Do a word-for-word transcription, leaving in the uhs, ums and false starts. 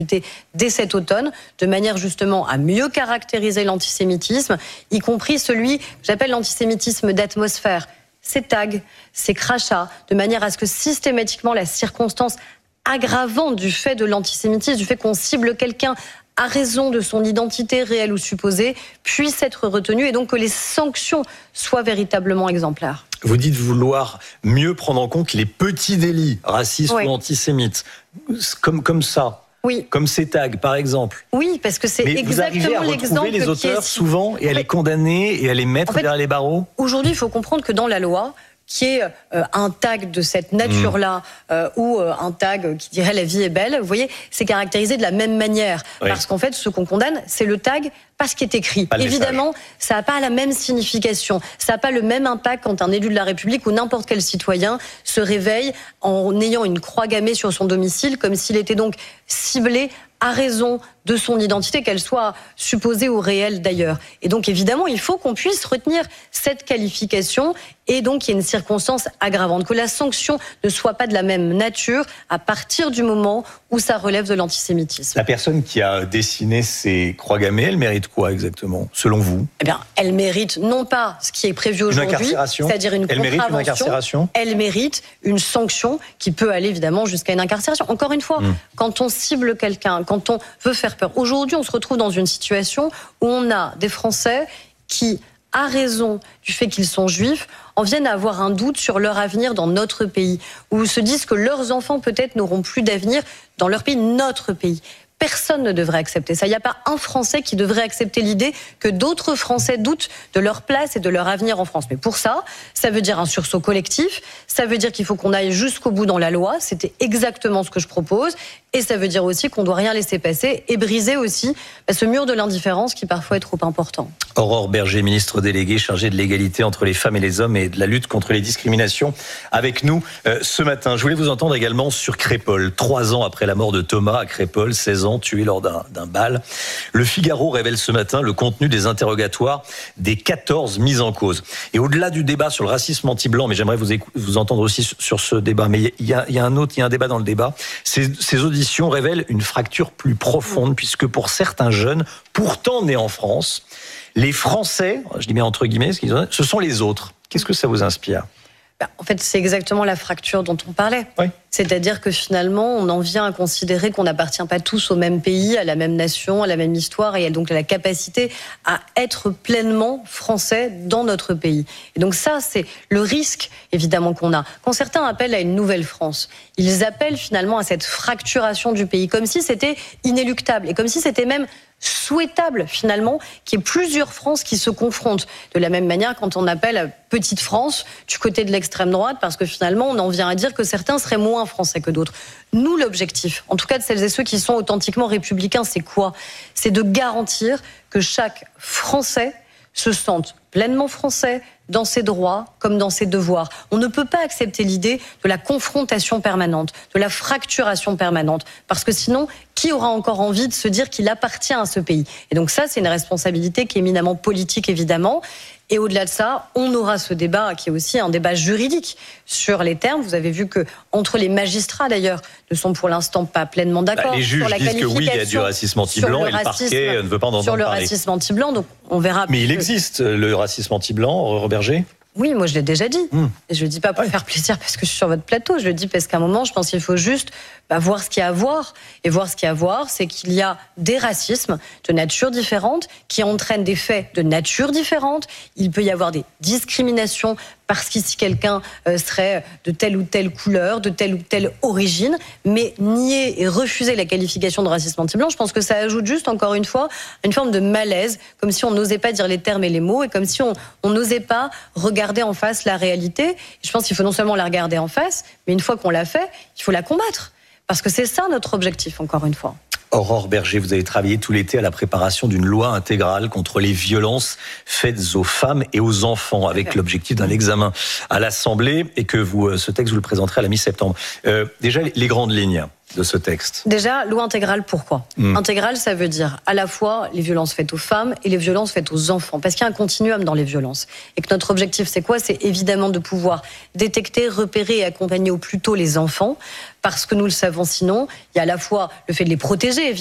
dès cet automne, de manière justement à mieux caractériser l'antisémitisme, y compris celui que j'appelle l'antisémitisme d'atmosphère. Ces tags, ces crachats, de manière à ce que systématiquement la circonstance aggravante du fait de l'antisémitisme, du fait qu'on cible quelqu'un à raison de son identité réelle ou supposée, puisse être retenue et donc que les sanctions soient véritablement exemplaires. Vous dites vouloir mieux prendre en compte les petits délits racistes oui. ou antisémites, comme, comme ça. Oui. Comme ces tags, par exemple. Oui, parce que c'est Mais exactement l'exemple les auteurs qui est... souvent et à les condamner et à les mettre en fait, derrière les barreaux. Aujourd'hui, il faut comprendre que dans la loi, qui est euh, un tag de cette nature-là, euh, ou euh, un tag qui dirait « la vie est belle », vous voyez, c'est caractérisé de la même manière. Oui. Parce qu'en fait, ce qu'on condamne, c'est le tag, pas ce qui est écrit. Évidemment, message. Ça n'a pas la même signification, ça n'a pas le même impact quand un élu de la République ou n'importe quel citoyen se réveille en ayant une croix gammée sur son domicile, comme s'il était donc ciblé à raison de son identité, qu'elle soit supposée ou réelle d'ailleurs. Et donc évidemment, il faut qu'on puisse retenir cette qualification et donc qu'il y ait une circonstance aggravante, que la sanction ne soit pas de la même nature à partir du moment où ça relève de l'antisémitisme. La personne qui a dessiné ces croix gammées, elle mérite quoi exactement, selon vous ? Eh bien, elle mérite non pas ce qui est prévu aujourd'hui, c'est-à-dire une elle contravention, mérite une incarcération. Elle mérite une sanction qui peut aller évidemment jusqu'à une incarcération. Encore une fois, mmh. quand on cible quelqu'un, quand on veut faire peur. Aujourd'hui, on se retrouve dans une situation où on a des Français qui, à raison du fait qu'ils sont juifs, en viennent à avoir un doute sur leur avenir dans notre pays, ou se disent que leurs enfants peut-être n'auront plus d'avenir dans leur pays, notre pays. Personne ne devrait accepter ça. Il n'y a pas un Français qui devrait accepter l'idée que d'autres Français doutent de leur place et de leur avenir en France. Mais pour ça, ça veut dire un sursaut collectif, ça veut dire qu'il faut qu'on aille jusqu'au bout dans la loi, c'était exactement ce que je propose, et ça veut dire aussi qu'on ne doit rien laisser passer et briser aussi ce mur de l'indifférence qui parfois est trop important. Aurore Berger, ministre déléguée chargée de l'égalité entre les femmes et les hommes et de la lutte contre les discriminations, avec nous euh, ce matin. Je voulais vous entendre également sur Crépol. Trois ans après la mort de Thomas à Crépol, seize ans, tué lors d'un, d'un bal. Le Figaro révèle ce matin le contenu des interrogatoires des quatorze mises en cause. Et au-delà du débat sur le racisme anti-blanc, mais j'aimerais vous, écou- vous entendre aussi sur ce débat, mais il y a, il y a un autre, il y a un débat dans le débat. Ces, ces auditions révèlent une fracture plus profonde, puisque pour certains jeunes, pourtant nés en France, les Français, je dis bien entre guillemets, ce sont les autres. Qu'est-ce que ça vous inspire ? En fait, c'est exactement la fracture dont on parlait. Oui. C'est-à-dire que finalement, on en vient à considérer qu'on n'appartient pas tous au même pays, à la même nation, à la même histoire, et donc à la capacité à être pleinement français dans notre pays. Et donc ça, c'est le risque, évidemment, qu'on a. Quand certains appellent à une nouvelle France, ils appellent finalement à cette fracturation du pays, comme si c'était inéluctable, et comme si c'était même souhaitable finalement qu'il y ait plusieurs France qui se confrontent. De la même manière quand on appelle à Petite France du côté de l'extrême droite, parce que finalement on en vient à dire que certains seraient moins français que d'autres. Nous, l'objectif, en tout cas de celles et ceux qui sont authentiquement républicains, c'est quoi ? C'est de garantir que chaque Français se sente pleinement français dans ses droits comme dans ses devoirs. On ne peut pas accepter l'idée de la confrontation permanente, de la fracturation permanente, parce que sinon, qui aura encore envie de se dire qu'il appartient à ce pays ? Et donc ça, c'est une responsabilité qui est éminemment politique, évidemment. Et au-delà de ça, on aura ce débat qui est aussi un débat juridique sur les termes. Vous avez vu que entre les magistrats, d'ailleurs, ne sont pour l'instant pas pleinement d'accord. Bah, les juges sur la disent que oui, il y a du racisme anti-blanc et le parquet ne veut pas en entendre sur le parler. racisme anti-blanc, donc on verra. Mais il que... existe le racisme anti-blanc, Aurore Berger ? Oui, moi je l'ai déjà dit. Mmh. Et je le dis pas pour ouais. faire plaisir parce que je suis sur votre plateau. Je le dis parce qu'à un moment, je pense qu'il faut juste bah, voir ce qu'il y a à voir. Et voir ce qu'il y a à voir, c'est qu'il y a des racismes de nature différente qui entraînent des faits de nature différente. Il peut y avoir des discriminations parce qu'ici quelqu'un euh, serait de telle ou telle couleur, de telle ou telle origine. Mais nier et refuser la qualification de racisme anti-blanc, je pense que ça ajoute juste, encore une fois, une forme de malaise, comme si on n'osait pas dire les termes et les mots, et comme si on, on n'osait pas regarder en face la réalité. Et je pense qu'il faut non seulement la regarder en face, mais une fois qu'on l'a fait, il faut la combattre. Parce que c'est ça notre objectif, encore une fois. Aurore Berger, vous avez travaillé tout l'été à la préparation d'une loi intégrale contre les violences faites aux femmes et aux enfants, avec l'objectif d'un examen à l'Assemblée, et que vous, ce texte, vous le présenterez à la mi-septembre. Euh, déjà, les grandes lignes. de ce texte? Déjà, loi intégrale, pourquoi mmh. Intégrale, ça veut dire à la fois les violences faites aux femmes et les violences faites aux enfants, parce qu'il y a un continuum dans les violences. Et que notre objectif, c'est quoi? C'est évidemment de pouvoir détecter, repérer et accompagner au plus tôt les enfants, parce que nous le savons sinon, il y a à la fois le fait de les protéger,